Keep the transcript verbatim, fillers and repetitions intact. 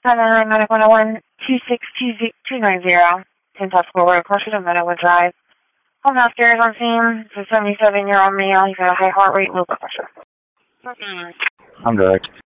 seven nine nine one one two six two nine zero. ten Tuscaloosa Road, Carson, Meadowood Drive. Home downstairs on scene. It's a seventy-seven-year-old male. He's got a high heart rate, low blood pressure. I'm direct.